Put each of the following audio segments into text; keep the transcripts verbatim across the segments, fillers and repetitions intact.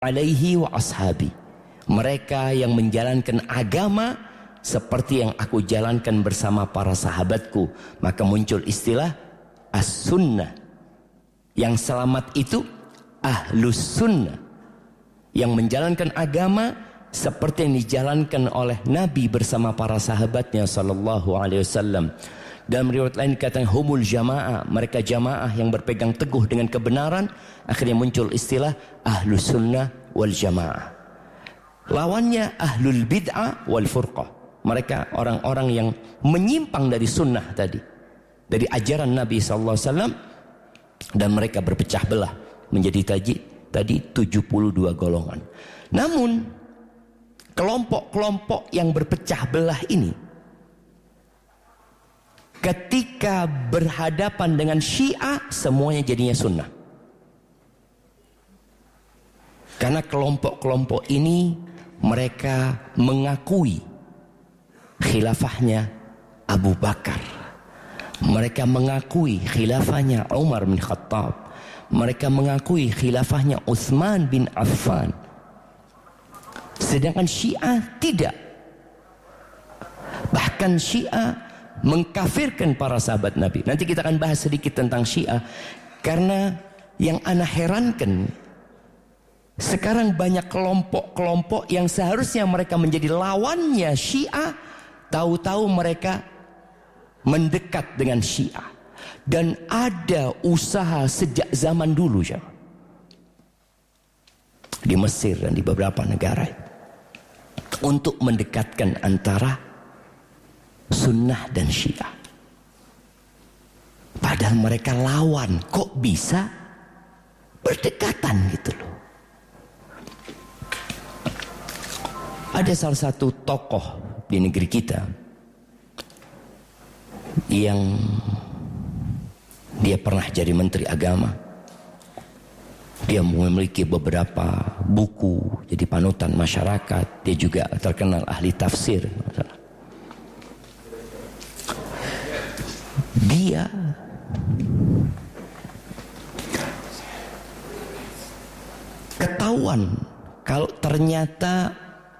alaihi wa ashabi. Mereka yang menjalankan agama seperti yang aku jalankan bersama para sahabatku. Maka muncul istilah as-sunnah. Yang selamat itu ahlus sunnah, yang menjalankan agama seperti yang dijalankan oleh Nabi bersama para sahabatnya sallallahu alaihi wasallam. Dalam riwayat lain dikatakan humul jamaah, mereka jamaah yang berpegang teguh dengan kebenaran. Akhirnya muncul istilah ahlus sunnah wal jamaah. Lawannya ahlul bid'ah wal furqah, mereka orang-orang yang menyimpang dari sunnah tadi, dari ajaran Nabi sallallahu alaihi wasallam, dan mereka berpecah belah menjadi tadi tadi tujuh puluh dua golongan. Namun kelompok-kelompok yang berpecah belah ini ketika berhadapan dengan Syiah semuanya jadinya sunnah. Karena kelompok-kelompok ini mereka mengakui khilafahnya Abu Bakar. Mereka mengakui khilafahnya Umar bin Khattab. Mereka mengakui khilafahnya Utsman bin Affan. Sedangkan Syiah tidak. Bahkan Syiah mengkafirkan para sahabat Nabi. Nanti kita akan bahas sedikit tentang Syiah. Karena yang ana herankan, sekarang banyak kelompok-kelompok yang seharusnya mereka menjadi lawannya Syiah, tahu-tahu mereka mendekat dengan Syiah. Dan ada usaha sejak zaman dulu ya, di Mesir dan di beberapa negara untuk mendekatkan antara sunnah dan Syiah. Padahal mereka lawan, kok bisa berdekatan gitu loh. Ada salah satu tokoh di negeri kita yang dia pernah jadi menteri agama. Dia memiliki beberapa buku, jadi panutan masyarakat. Dia juga terkenal ahli tafsir. Dia ketahuan kalau ternyata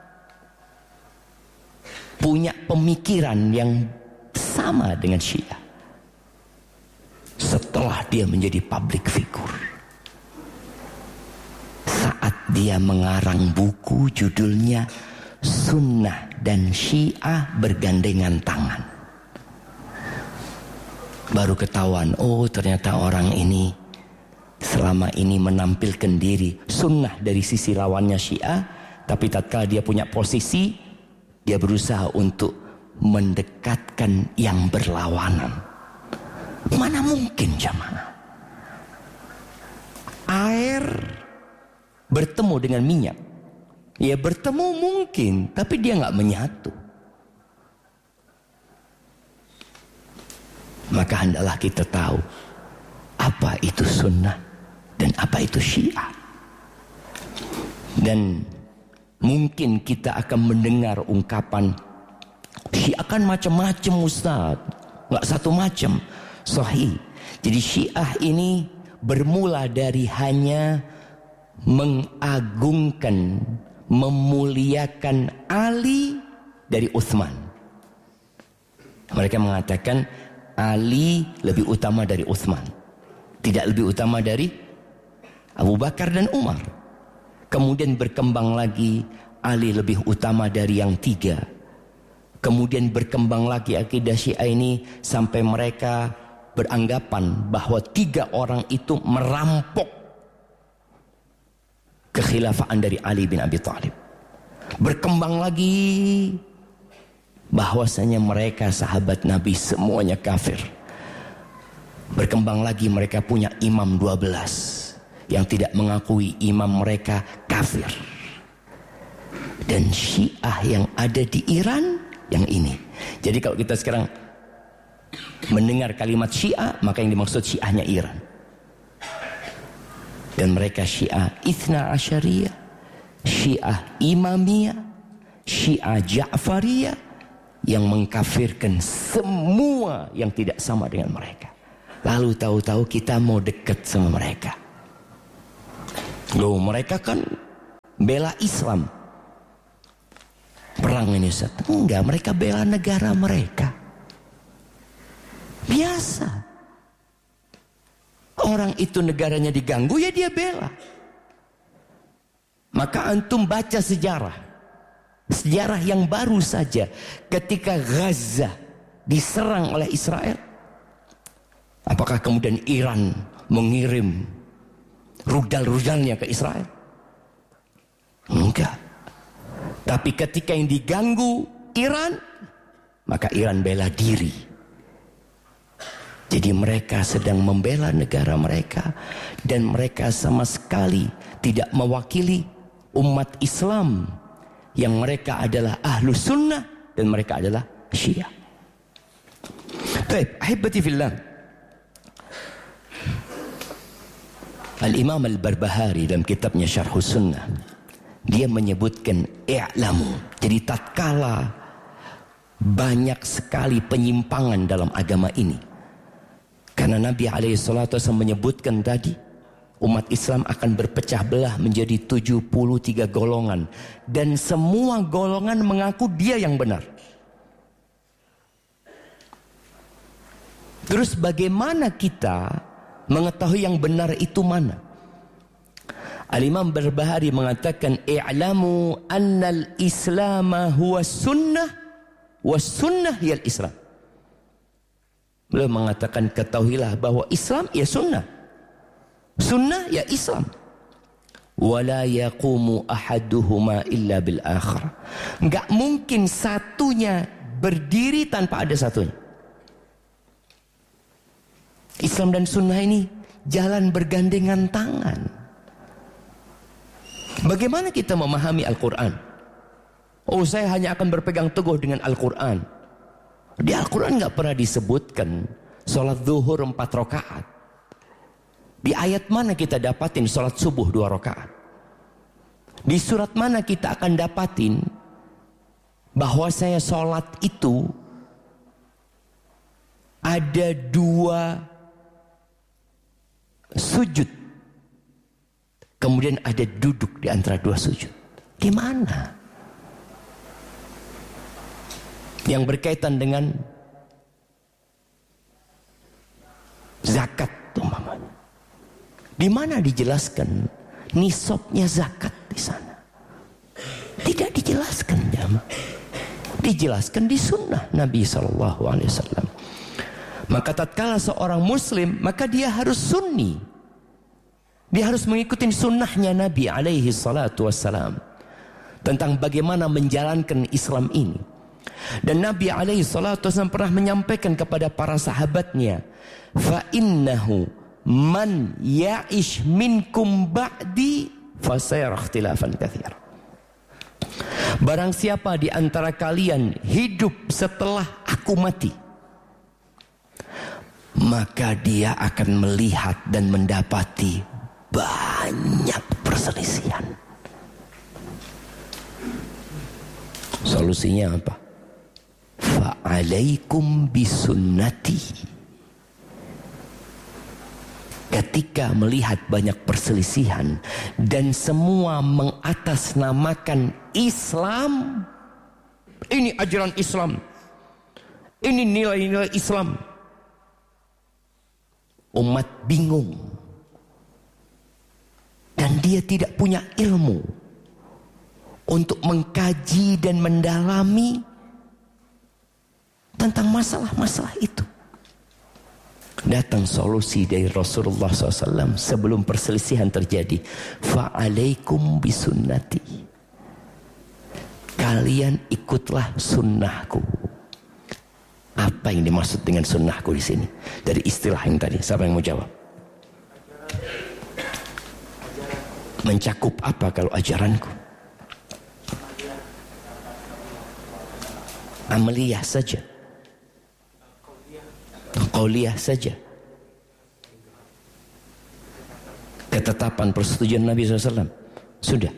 punya pemikiran yang sama dengan Syiah setelah dia menjadi public figure. Saat dia mengarang buku judulnya Sunnah dan Syiah Bergandengan Tangan, baru ketahuan, oh ternyata orang ini selama ini menampilkan diri sunnah dari sisi lawannya Syiah, tapi tatkala dia punya posisi, dia berusaha untuk mendekatkan yang berlawanan. Mana mungkin jamaah air bertemu dengan minyak? Ya bertemu mungkin, tapi dia nggak menyatu. Maka hendaklah kita tahu apa itu sunnah dan apa itu Syiah. Dan mungkin kita akan mendengar ungkapan Syiah kan macam-macam Ustaz, nggak satu macam. Sahih. Jadi Syiah ini bermula dari hanya mengagungkan, memuliakan Ali dari Utsman. Mereka mengatakan Ali lebih utama dari Utsman, tidak lebih utama dari Abu Bakar dan Umar. Kemudian berkembang lagi, Ali lebih utama dari yang tiga. Kemudian berkembang lagi akidah Syiah ini sampai mereka beranggapan bahwa tiga orang itu merampok kekhilafaan dari Ali bin Abi Thalib. Berkembang lagi bahwasanya mereka sahabat Nabi semuanya kafir. Berkembang lagi mereka punya imam dua belas yang tidak mengakui imam mereka kafir. Dan Syiah yang ada di Iran yang ini. Jadi kalau kita sekarang mendengar kalimat Syiah, maka yang dimaksud Syiahnya Iran. Dan mereka Syiah Ithna Asyariyah, Syiah Imamiyah, Syiah Ja'fariyah, yang mengkafirkan semua yang tidak sama dengan mereka. Lalu tahu-tahu kita mau dekat sama mereka. Loh, mereka kan bela Islam. Perang ini Ustaz. Enggak, mereka bela negara mereka. Biasa. Orang itu negaranya diganggu, ya dia bela. Maka antum baca sejarah. Sejarah yang baru saja. Ketika Gaza diserang oleh Israel. Apakah kemudian Iran mengirim rudal-rudalnya ke Israel? Enggak. Tapi ketika yang diganggu Iran, maka Iran bela diri. Jadi mereka sedang membela negara mereka. Dan mereka sama sekali tidak mewakili umat Islam. Yang mereka adalah ahlu sunnah. Dan mereka adalah syiah. Baik, ahibati fillah. Al-Imam Al-Barbahari dalam kitabnya Syarhus Sunnah, dia menyebutkan i'lamu. Jadi tatkala banyak sekali penyimpangan dalam agama ini. Karena Nabi alaihi salatu wasallam menyebutkan tadi, umat Islam akan berpecah belah menjadi tujuh puluh tiga golongan. Dan semua golongan mengaku dia yang benar. Terus bagaimana kita mengetahui yang benar itu mana? Al-Imam Barbahari mengatakan, i'lamu annal islama huwa sunnah wa sunnah hiyal islam. Beliau mengatakan, ketahuilah bahwa Islam ya sunnah, sunnah ya Islam. Wala yaqumu ahaduhuma illa bil akhar. Enggak mungkin satunya berdiri tanpa ada satunya. Islam dan sunnah ini jalan bergandengan tangan. Bagaimana kita memahami Al-Quran? Oh, saya hanya akan berpegang teguh dengan Al-Quran. Di Al-Quran gak pernah disebutkan sholat zuhur empat rakaat. Di ayat mana kita dapatin sholat subuh dua rakaat? Di surat mana kita akan dapatin bahwa saya sholat itu ada dua sujud, kemudian ada duduk di antara dua sujud? Gimana? Yang berkaitan dengan zakat umpamanya, di mana dijelaskan nisabnya zakat di sana? Tidak dijelaskan, jamaah. Dijelaskan di sunnah Nabi Sallallahu Alaihi Wasallam. Maka tatkala seorang muslim, maka dia harus sunni. Dia harus mengikuti sunnahnya Nabi alaihi salatu wassalam. Tentang bagaimana menjalankan Islam ini. Dan Nabi alaihi salatu wassalam pernah menyampaikan kepada para sahabatnya, fa innahu man ya'ish minkum ba'di fasayara ikhtilafan katsira. Barang siapa di antara kalian hidup setelah aku mati, maka dia akan melihat dan mendapati banyak perselisihan. Solusinya apa? Fa'alaikum bisunnati. Ketika melihat banyak perselisihan dan semua mengatasnamakan Islam, ini ajaran Islam, ini nilai-nilai Islam, umat bingung dan dia tidak punya ilmu untuk mengkaji dan mendalami tentang masalah-masalah itu. Datang solusi dari Rasulullah shallallahu alaihi wasallam sebelum perselisihan terjadi. Fa'alaikum bisunnati. Kalian ikutlah sunnahku. Apa yang dimaksud dengan sunnahku di sini? Dari istilah yang tadi, siapa yang mau jawab? Mencakup apa kalau ajaranku? Amaliyah saja, qauliyah saja. Ketetapan persetujuan Nabi shallallahu alaihi wasallam sudah.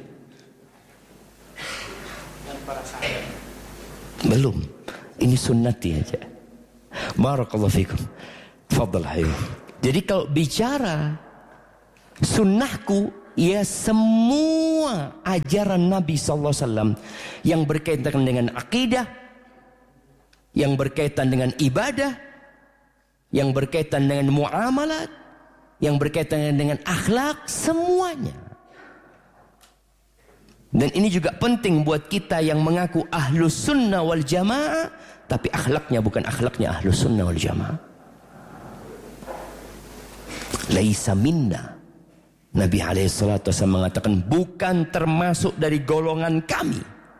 Belum. Ini sunnati aja. Barakallahu fikum. Fadal hayo. Jadi kalau bicara sunnahku, Ya, semua ajaran Nabi sallallahu alaihi wasallam yang berkaitan dengan akidah, yang berkaitan dengan ibadah, yang berkaitan dengan muamalat, yang berkaitan dengan akhlak, semuanya. Dan ini juga penting buat kita yang mengaku ahlus sunnah wal jamaah, tapi akhlaknya bukan akhlaknya ahlus sunnah wal jamaah. Laisa minna. Nabi alaihi salatu wasallam mengatakan, bukan termasuk dari golongan kami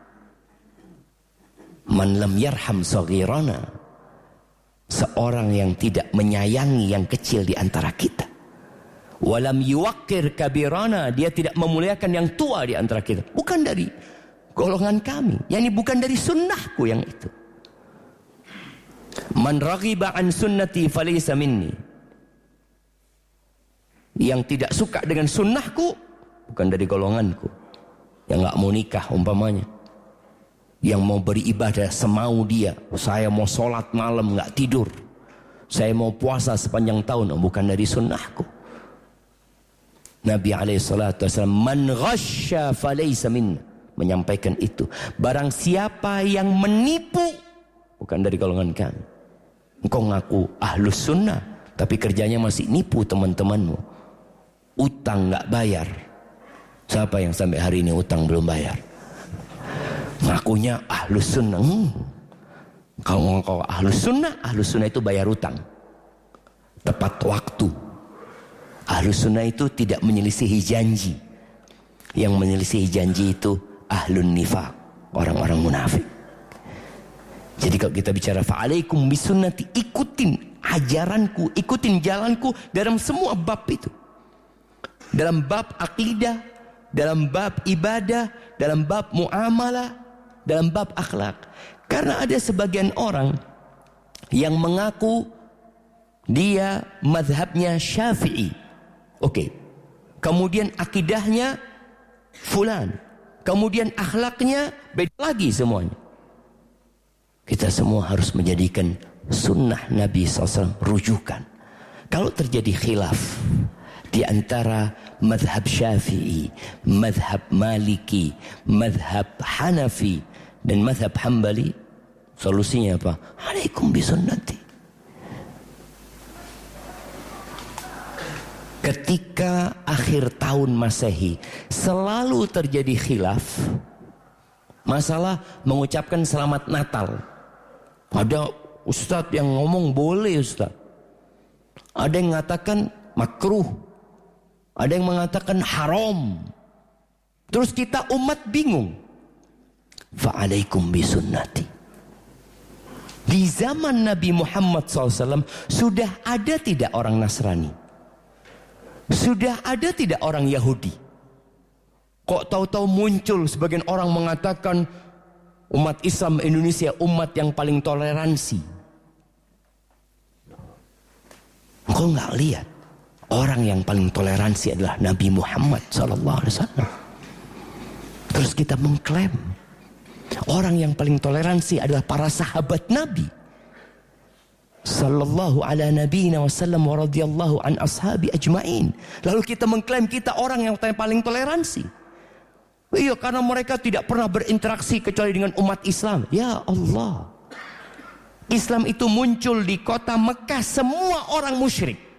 man lam yarham saghirana, seorang yang tidak menyayangi yang kecil di antara kita, walam yuwaqqir kabirana, dia tidak memuliakan yang tua di antara kita, bukan dari golongan kami, yakni bukan dari sunnahku yang itu. Man raghiba an sunnati falaysa minni, yang tidak suka dengan sunnahku bukan dari golonganku. Yang gak mau nikah umpamanya, yang mau beribadah semau dia, saya mau sholat malam gak tidur, saya mau puasa sepanjang tahun, bukan dari sunnahku. Nabi alaihi salatu wasallam, man ghasya falaysa minna, menyampaikan itu. Barang siapa yang menipu, bukan dari golongan kami. Engkau ngaku ahlus sunnah, tapi kerjanya masih nipu teman-temanmu. Utang nggak bayar. Siapa yang sampai hari ini utang belum bayar? Ngakunya ahlus sunnah. Hmm. Kalau engkau ahlus sunnah, ahlus sunnah itu bayar utang tepat waktu. Ahlus sunnah itu tidak menyelisihi janji. Yang menyelisihi janji itu ahlun nifaq, orang-orang munafik. Jadi kalau kita bicara fa'alaikum bisunnati, ikutin ajaranku, ikutin jalanku dalam semua bab itu. Dalam bab akidah, dalam bab ibadah, dalam bab muamalah, dalam bab akhlak. Karena ada sebagian orang yang mengaku dia mazhabnya Syafi'i. Oke. Kemudian akidahnya fulan. Kemudian akhlaknya beda lagi semuanya. Kita semua harus menjadikan sunnah Nabi sallallahu alaihi wasallam rujukan. Kalau terjadi khilaf di antara mazhab Syafi'i, mazhab Maliki, mazhab Hanafi, dan mazhab Hambali, solusinya apa? Alaikum bisunnati. Ketika akhir tahun Masehi selalu terjadi khilaf masalah mengucapkan selamat Natal. Ada ustadz yang ngomong boleh ustadz, ada yang mengatakan makruh, ada yang mengatakan haram. Terus kita umat bingung. Fa'alaikum bisunnati. Di zaman Nabi Muhammad shallallahu alaihi wasallam sudah ada tidak orang Nasrani? Sudah ada tidak orang Yahudi? Kok tahu-tahu muncul sebagian orang mengatakan umat Islam Indonesia umat yang paling toleransi? Kok nggak lihat? Orang yang paling toleransi adalah Nabi Muhammad sallallahu alaihi wasallam. Terus kita mengklaim orang yang paling toleransi adalah para sahabat Nabi sallallahu ala nabiyina wasallam wa radhiyallahu an ashabi ajmain. Lalu kita mengklaim kita orang yang paling toleransi. Iya, karena mereka tidak pernah berinteraksi kecuali dengan umat Islam. Ya Allah, Islam itu muncul di kota Mekah, semua orang musyrik.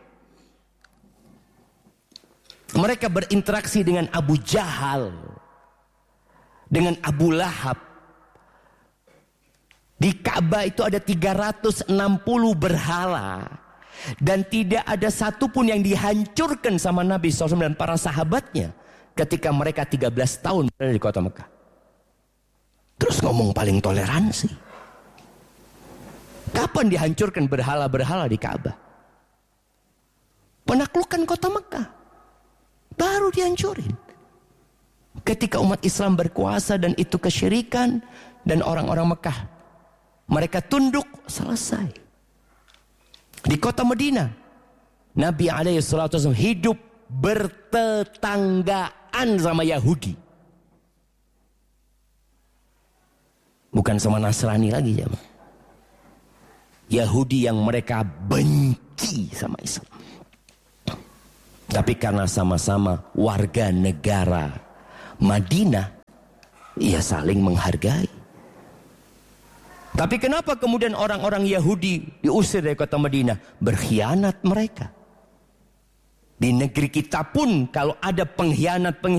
Mereka berinteraksi dengan Abu Jahal, dengan Abu Lahab. Di Ka'bah itu ada tiga ratus enam puluh berhala. Dan tidak ada satupun yang dihancurkan sama Nabi shallallahu alaihi wasallam dan para sahabatnya ketika mereka tiga belas tahun berada di kota Mekah. Terus ngomong paling toleransi. Kapan dihancurkan berhala-berhala di Ka'bah? Penaklukan kota Mekah baru dihancurin. Ketika umat Islam berkuasa dan itu kesyirikan, dan orang-orang Mekah mereka tunduk, selesai. Di kota Madinah Nabi alaihi salatu wasallam hidup bertetanggaan sama Yahudi, bukan sama Nasrani lagi ya. Yahudi yang mereka benci sama Islam. Tapi karena sama-sama warga negara Madinah, ia saling menghargai. Tapi kenapa kemudian orang-orang Yahudi diusir dari kota Madinah? Berkhianat mereka. Di negeri kita pun kalau ada pengkhianat-pengkhianat